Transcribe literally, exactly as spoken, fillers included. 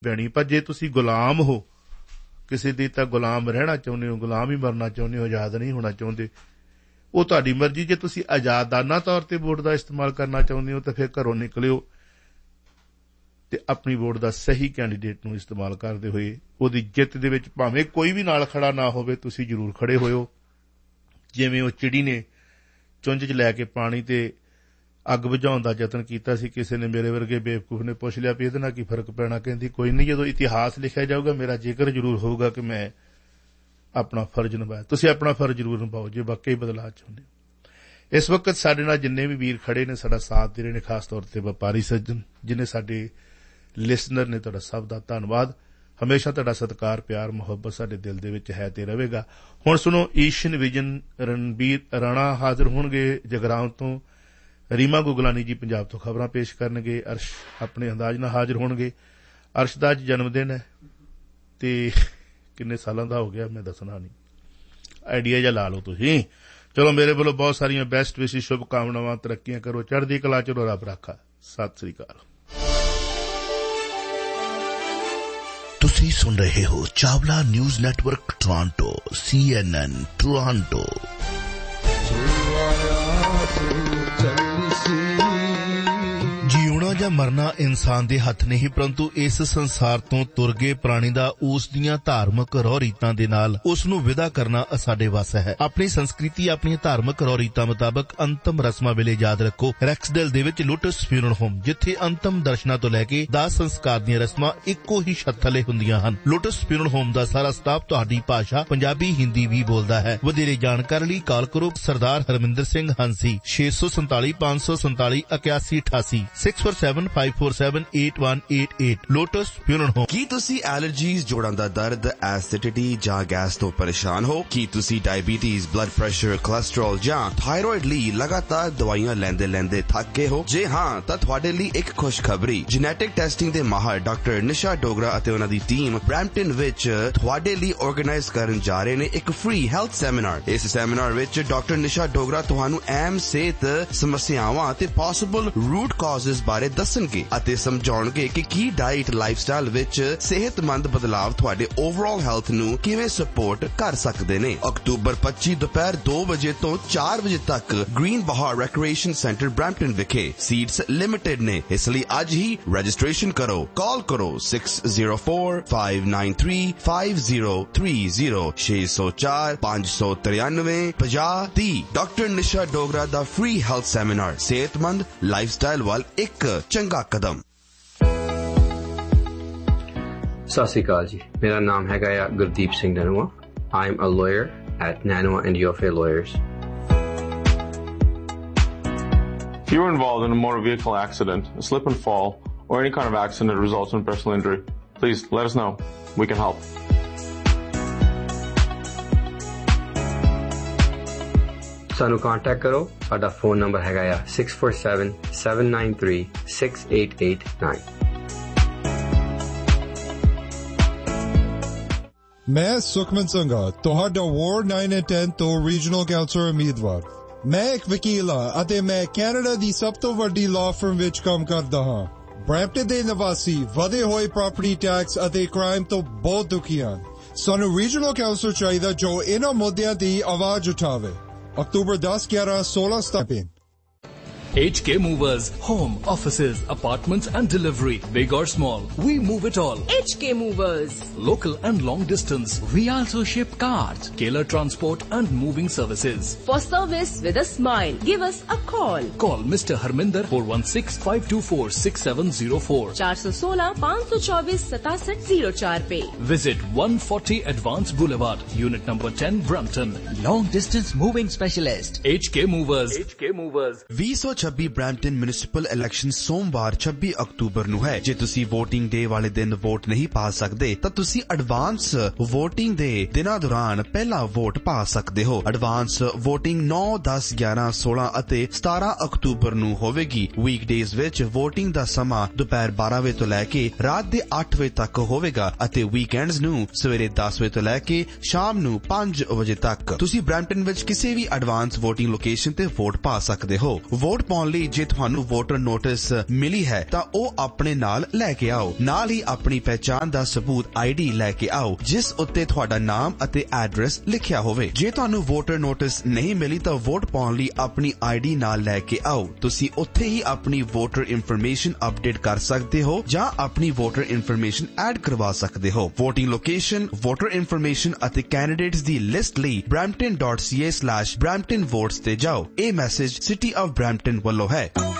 ਪੈਣੀ। ਪਰ ਜੇ ਤੁਸੀਂ ਗੁਲਾਮ ਹੋ ਕਿਸੇ ਦੀ, ਤਾਂ ਗੁਲਾਮ ਰਹਿਣਾ ਚਾਹੁੰਦੇ ਹੋ, ਗੁਲਾਮ ਹੀ ਮਰਨਾ ਚਾਹੁੰਦੇ ਹੋ, ਆਜ਼ਾਦ ਨਹੀਂ ਹੋਣਾ ਚਾਹੁੰਦੇ, ਉਹ ਤੁਹਾਡੀ ਮਰਜ਼ੀ। ਜੇ ਤੁਸੀਂ ਆਜ਼ਾਦਾਨਾ ਤੌਰ ਤੇ ਵੋਟ ਦਾ ਇਸਤੇਮਾਲ ਕਰਨਾ ਚਾਹੁੰਦੇ ਹੋ ਤਾਂ ਫਿਰ ਘਰੋਂ ਨਿਕਲਿਓ ਤੇ ਆਪਣੀ ਵੋਟ ਦਾ ਸਹੀ ਕੈਂਡੀਡੇਟ ਨੂੰ ਇਸਤੇਮਾਲ ਕਰਦੇ ਹੋਏ ਉਹਦੀ ਜਿੱਤ ਦੇ ਵਿੱਚ ਭਾਵੇਂ ਕੋਈ ਵੀ ਨਾਲ ਖੜਾ ਨਾ ਹੋਵੇ, ਤੁਸੀਂ ਜ਼ਰੂਰ ਖੜੇ ਹੋਇਓ। ਜਿਵੇਂ ਉਹ ਚਿੜੀ ਨੇ ਚੁੰਝ 'ਚ ਲੈ ਕੇ ਪਾਣੀ ਤੇ ਅੱਗ ਬੁਝਾਉਣ ਦਾ ਯਤਨ ਕੀਤਾ ਸੀ, ਕਿਸੇ ਨੇ ਮੇਰੇ ਵਰਗੇ ਬੇਵਕੂਫ ਨੇ ਪੁੱਛ ਲਿਆ ਵੀ ਇਹਦੇ ਨਾਲ ਕੀ ਫਰਕ ਪੈਣਾ, ਕਹਿੰਦੀ ਕੋਈ ਨਹੀਂ, ਜਦੋਂ ਇਤਿਹਾਸ ਲਿਖਿਆ ਜਾਊਗਾ ਮੇਰਾ ਜ਼ਿਕਰ ਜ਼ਰੂਰ ਹੋਊਗਾ ਕਿ ਮੈਂ ਆਪਣਾ ਫਰਜ਼ ਨਿਭਾਇਆ। ਤੁਸੀਂ ਆਪਣਾ ਫਰਜ਼ ਜ਼ਰੂਰ ਨਿਭਾਓ ਜੇ ਵਾਕਈ ਬਦਲਾਅ ਚਾਹੁੰਦੇ ਹੋ। ਇਸ ਵਕਤ ਸਾਡੇ ਨਾਲ ਜਿੰਨੇ ਵੀ ਵੀਰ ਖੜੇ ਨੇ, ਸਾਡਾ ਸਾਥ ਦੇ ਰਹੇ ਨੇ, ਖਾਸ ਤੌਰ ਤੇ ਵਪਾਰੀ ਸੱਜਣ ਜਿੰਨੇ ਸਾਡੇ ਲਿਸਨਰ ਨੇ, ਤੁਹਾਡਾ ਸਭ ਦਾ ਧੰਨਵਾਦ। ਹਮੇਸ਼ਾ ਤੁਹਾਡਾ ਸਤਿਕਾਰ, ਪਿਆਰ, ਮੁਹੱਬਤ ਸਾਡੇ ਦਿਲ ਦੇ ਵਿੱਚ ਹੈ ਤੇ ਰਹੇਗਾ। ਹੁਣ ਸੁਣੋ, ਈਸ਼ਨ ਵਿਜਨ ਰਣਬੀਰ ਰਾਣਾ ਹਾਜ਼ਰ ਹੋਣਗੇ ਜਗਰਾਉਂ ਤੋਂ, ਰੀਮਾ ਗੁਗਲਾਨੀ ਜੀ ਪੰਜਾਬ ਤੋਂ ਖਬਰਾਂ ਪੇਸ਼ ਕਰਨਗੇ, ਅਰਸ਼ ਆਪਣੇ ਅੰਦਾਜ਼ ਨਾਲ ਹਾਜ਼ਰ ਹੋਣਗੇ। ਅਰਸ਼ ਦਾ ਅੱਜ ਜਨਮ ਦਿਨ ਹੈ ਤੇ ਕਿੰਨੇ ਸਾਲਾਂ ਦਾ ਹੋ ਗਿਆ ਮੈਂ ਦੱਸਣਾ ਨਹੀਂ, ਆਈਡੀਆ ਜਿਹਾ ਲਾ ਲਓ ਤੁਸੀਂ। ਚਲੋ, ਮੇਰੇ ਵੱਲੋਂ ਬਹੁਤ ਸਾਰੀਆਂ ਬੈਸਟ ਵਿਸ਼ੇਸ਼ ਸ਼ੁਭ ਕਾਮਨਾਵਾਂ, ਤਰੱਕੀਆਂ ਕਰੋ, ਚੜ੍ਹਦੀ ਕਲਾ ਚ ਰੱਬ ਰਾਖਾ। ਸਤਿ ਸ੍ਰੀ ਅਕਾਲ। ਤੁਸੀਂ ਸੁਣ ਰਹੇ ਹੋ ਚਾਵਲਾ ਨਿਊਜ਼ ਨੈਟਵਰਕ ਟੋਰਾਂਟੋ, ਸੀ ਐਨ ਐਨ ਟੋਰਾਂਟੋ। ਜਿਉਣਾ ਜਾਂ ਮਰਨਾ ਇਨਸਾਨ ਦੇ ਹੱਥ ਨਹੀਂ, ਪਰੰਤੂ ਇਸ ਸੰਸਾਰ ਤੋਂ ਤੁਰ ਗਏ ਪ੍ਰਾਣੀ ਦਾ ਉਸ ਦੀਆਂ ਧਾਰਮਿਕ ਰਹੁ ਰੀਤਾਂ ਦੇ ਨਾਲ ਉਸ ਨੂੰ ਵਿਦਾ ਕਰਨਾ ਸਾਡੇ ਵੱਸ ਹੈ। ਆਪਣੀ ਸੰਸਕ੍ਰਿਤੀ, ਆਪਣੀਆਂ ਧਾਰਮਿਕ ਰਹੁ ਰੀਤਾਂ ਮੁਤਾਬਕ ਅੰਤਮ ਰਸਮਾਂ ਵੇਲੇ ਯਾਦ ਰੱਖੋ ਰੈਕਸਡੇਲ ਦੇ ਵਿੱਚ ਲੋਟਸ ਫਿਊਨਰਲ ਹੋਮ, ਜਿੱਥੇ ਅੰਤਮ ਦਰਸ਼ਨਾਂ ਤੋਂ ਲੈ ਕੇ ਦਾਹ ਸੰਸਕਾਰ ਦੀਆਂ ਰਸਮਾਂ ਇੱਕੋ ਹੀ ਛੱਤ ਥੱਲੇ ਹੁੰਦੀਆਂ ਹਨ। ਲੋਟਸ ਫਿਊਨਰਲ ਹੋਮ ਦਾ ਸਾਰਾ ਸਟਾਫ ਤੁਹਾਡੀ ਭਾਸ਼ਾ ਪੰਜਾਬੀ, ਹਿੰਦੀ ਵੀ ਬੋਲਦਾ ਹੈ। ਵਧੇਰੇ ਜਾਣਕਾਰੀ ਲਈ ਕਾਲ ਕਰੋ ਸਰਦਾਰ ਹਰਮਿੰਦਰ ਸਿੰਘ ਹੰਸੀ, ਛੇ ਸੌ ਸੰਤਾਲੀ ਪੰਜ ਸੌ ਸੰਤਾਲੀ ਇਕਿਆਸੀ ਅਠਾਸੀ, six four seven five four seven eight one eight eight. Lotus funeral home. ਕੀ ਤੁਸੀਂ ਐਲਰਜੀਜ਼, ਜੋੜਾਂ ਦਾ ਦਰਦ, ਐਸਿਡਿਟੀ ਜਾਂ ਗੈਸ ਤੋਂ ਪਰੇਸ਼ਾਨ ਹੋ? ਕੀ ਤੁਸੀਂ ਡਾਇਬੀਟੀਜ਼, ਬਲੱਡ ਪ੍ਰੈਸ਼ਰ, ਕੋਲੈਸਟਰੋਲ ਜਾਂ ਥਾਇਰੋਇਡ ਲਈ ਲਗਾਤਾਰ ਦਵਾਈਆਂ ਲੈਂਦੇ ਲੈਂਦੇ ਥੱਕ ਗਏ ਹੋ? ਜੇ ਹਾਂ, ਤਾਂ ਤੁਹਾਡੇ ਲਈ ਇੱਕ ਖੁਸ਼ਖਬਰੀ। ਜੈਨੇਟਿਕ ਟੈਸਟਿੰਗ ਦੇ ਮਾਹਰ ਡਾਕਟਰ ਨਿਸ਼ਾ ਡੋਗਰਾ ਅਤੇ ਉਹਨਾਂ ਦੀ ਟੀਮ ਬਰੈਂਪਟਨ ਵਿੱਚ ਤੁਹਾਡੇ ਲਈ ਆਰਗੇਨਾਈਜ਼ ਕਰਨ ਜਾ ਰਹੇ ਨੇ ਇੱਕ ਫ੍ਰੀ ਹੈਲਥ ਸੈਮੀਨਾਰ। ਇਸ ਸੈਮੀਨਾਰ ਵਿੱਚ ਡਾਕਟਰ ਨਿਸ਼ਾ ਡੋਗਰਾ ਤੁਹਾਨੂੰ ਅਹਿਮ ਸਿਹਤ ਸਮੱਸਿਆਵਾਂ ਤੇ ਪੋਸੀਬਲ ਰੂਟ ਕਾਜ਼ਸ ਬਾਰੇ ਦੱਸਣਗੇ ਅਤੇ ਸਮਝਾਉਣਗੇ ਕਿ ਕੀ ਡਾਈਟ, ਲਾਈਫਸਟਾਈਲ ਵਿੱਚ ਸਿਹਤਮੰਦ ਬਦਲਾਵ ਤੁਹਾਡੇ ਓਵਰਆਲ ਹੈਲਥ ਨੂੰ ਕਿਵੇਂ ਸਪੋਰਟ ਕਰ ਸਕਦੇ ਨੇ। ਅਕਤੂਬਰ ਪੱਚੀ ਦੁਪਹਿਰ ਦੋ ਵਜੇ ਤੋਂ ਚਾਰ ਵਜੇ ਤੱਕ ਗ੍ਰੀਨ ਬਹਾਰ ਰੈਕ੍ਰੀਏਸ਼ਨ ਸੈਂਟਰ ਬਰੈਂਪਟਨ ਵਿਖੇ। ਸੀਟਸ ਲਿਮਿਟਡ ਨੇ, ਇਸ ਲਈ ਅੱਜ ਹੀ ਰਜਿਸਟ੍ਰੇਸ਼ਨ ਕਰੋ। ਕਾਲ ਕਰੋ six zero four five nine three five zero three zero, ਛੇ ਸੌ ਚਾਰ ਪੰਜ ਸੌ ਤਰਿਆਨਵੇਂ ਪੰਜਾਹ ਤੀਹ। ਡਾਕਟਰ ਨਿਸ਼ਾ ਡੋਗਰਾ ਦਾ ਫ੍ਰੀ ਹੈਲਥ ਸੈਮੀਨਾਰ, ਸਿਹਤਮੰਦ ਲਾਈਫਸਟਾਈਲ ਵੱਲ ਇੱਕ ਚੰਗਾ ਕਦਮ। ਸਤਿ ਸ਼੍ਰੀ ਅਕਾਲ ਜੀ, ਮੇਰਾ ਨਾਮ ਹੈਗਾ ਆ Gurdeep Singh ਨਨੂਆ। I am a lawyer at Nanoa and Yofe Lawyers. If you were involved in a motor vehicle accident, a slip and fall, or any kind of accident that results in personal injury, please let us know. We can help. ਸਾਨੂੰ contact ਕਰੋ। ਸਾਡਾ phone number ਹੈਗਾ ਆ six four seven seven nine three six eight eight nine. ਮੈਂ ਸੁਖਮਨ ਸੰਘਾ, ਤੁਹਾਡਾ ward nine ਅਤੇ ਦਸ ਤੋਂ ਰੀਜਨਲ ਕਾਉਂਸਲਰ ਉਮੀਦਵਾਰ। ਮੈਂ ਇੱਕ ਵਕੀਲ ਹਾਂ ਅਤੇ ਮੈਂ ਕੈਨੇਡਾ ਦੀ ਸਭ ਤੋਂ ਵੱਡੀ ਲਾਅ ਫਰਮ ਵਿੱਚ ਕੰਮ ਕਰਦਾ ਹਾਂ। ਬਰੈਂਪਟਨ ਦੇ ਨਿਵਾਸੀ ਵਧੇ ਹੋਏ ਪ੍ਰਾਪਰਟੀ ਟੈਕਸ ਅਤੇ ਕ੍ਰਾਈਮ ਤੋਂ ਬਹੁਤ ਦੁਖੀ ਹਨ। ਸਾਨੂੰ ਰੀਜਨਲ ਕਾਉਂਸਲਰ ਚਾਹੀਦਾ ਜੋ ਇਹਨਾਂ ਮੁੱਦਿਆਂ ਦੀ ਆਵਾਜ਼ ਉਠਾਵੇ। October ਦਸ, ਗਿਆਰਾਂ, ਸੋਲਾਂ ਸਤਾਰਾਂ। H K Movers, home, offices, apartments and delivery, big or small, we move it all. H K Movers. Local and long distance, we also ship cars, Keller Transport and moving services. For service with a smile, give us a call. Call Mister Harminder four one six five two four six seven zero four. four one six five two four seven seven zero four pe. Visit one forty Advance Boulevard, Unit number ten, Brampton. Long distance moving specialist. H K Movers. H K Movers. ਵੀਹ ਸੌ ਛੱਬੀ Brampton municipal election ਸੋਮਵਾਰ ਛੱਬੀ October ਨੂੰ ਹੈ। ਜੇ ਤੁਸੀਂ VOTING ਡੇ ਵਾਲੇ ਦਿਨ ਵੋਟ ਨਹੀਂ ਪਾ ਸਕਦੇ ਤਾਂ ਤੁਸੀਂ ਐਡਵਾਂਸ VOTING ਦੇ ਦਿਨਾਂ ਦੌਰਾਨ ਪਹਿਲਾਂ ਵੋਟ ਪਾ ਸਕਦੇ ਹੋ। ਐਡਵਾਂਸ VOTING ਨੌ, ਦਸ, ਗਿਆਰਾਂ, ਸੋਲਾਂ ਅਤੇ ਸਤਾਰਾਂ ਅਕਤੂਬਰ ਨੂੰ ਹੋਵੇਗੀ। ਵੀਕਡੇਜ਼ ਵਿੱਚ VOTING ਦਾ ਸਮਾਂ ਦੁਪਹਿਰ ਬਾਰਾਂ ਵਜੇ ਤੋਂ ਲੈ ਕੇ ਰਾਤ ਦੇ ਅੱਠ ਵਜੇ ਤੱਕ ਹੋਵੇਗਾ ਅਤੇ ਵੀਕਐਂਡਸ ਨੂੰ ਸਵੇਰੇ ਦਸ ਵਜੇ ਤੋਂ ਲੈ ਕੇ ਸ਼ਾਮ ਨੂੰ ਪੰਜ ਵਜੇ ਤੱਕ। ਤੁਸੀਂ ਬਰੈਂਪਟਨ ਵਿੱਚ ਕਿਸੇ ਵੀ ਐਡਵਾਂਸ VOTING ਲੋਕੇਸ਼ਨ ਤੇ ਵੋਟ ਪਾ ਸਕਦੇ ਹੋ। ਵੋਟ ਪਾਉਣ ਲਈ ਜੇ ਤੁਹਾਨੂੰ ਵੋਟਰ ਨੋਟਿਸ ਮਿਲੀ ਹੈ ਤਾਂ ਉਹ ਆਪਣੇ ਨਾਲ ਲੈ ਕੇ ਆਓ। ਨਾਲ ਹੀ ਆਪਣੀ ਪਹਿਚਾਣ ਦਾ ਸਬੂਤ ਆਈ ਡੀ ਲੈ ਕੇ ਆਓ ਜਿਸ ਉੱਤੇ ਤੁਹਾਡਾ ਨਾਮ ਅਤੇ ਐਡਰੈਸ ਲਿਖਿਆ ਹੋਵੇ। ਜੇ ਤੁਹਾਨੂੰ ਵੋਟਰ ਨੋਟਿਸ ਨਹੀਂ ਮਿਲੀ ਤਾਂ ਵੋਟ ਪਾਉਣ ਲਈ ਆਪਣੀ ਆਈ ਡੀ ਨਾਲ ਲੈ ਕੇ ਆਓ। ਤੁਸੀਂ ਉੱਥੇ ਹੀ ਆਪਣੀ ਵੋਟਰ ਇਨਫੋਰਮੇਸ਼ਨ ਅਪਡੇਟ ਕਰ ਸਕਦੇ ਹੋ ਜਾਂ ਆਪਣੀ ਵੋਟਰ ਇਨਫੋਰਮੇਸ਼ਨ ਐਡ ਕਰਵਾ ਸਕਦੇ ਹੋ। ਵੋਟਿੰਗ ਲੋਕੇਸ਼ਨ, ਵੋਟਰ ਇਨਫੋਰਮੇਸ਼ਨ ਅਤੇ ਕੈਂਡੀਡੇਟਸ ਦੀ ਲਿਸਟ ਲਈ brampton dot c a slash brampton votes ਤੇ ਜਾਓ। ਇਹ ਮੈਸੇਜ ਸਿਟੀ ਆਫ ਬਰੈਂਪਟਨ ਵੱਲੋਂ ਹੈ।